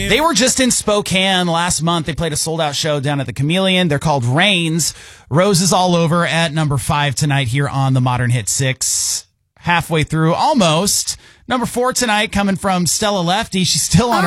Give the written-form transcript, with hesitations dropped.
They were just in Spokane last month. They played a sold-out show down at the Chameleon. They're called Rains. Roses All Over at number 5 tonight here on the Modern Hit 6. Halfway through, almost. Number 4 tonight coming from Stella Lefty. She's still on her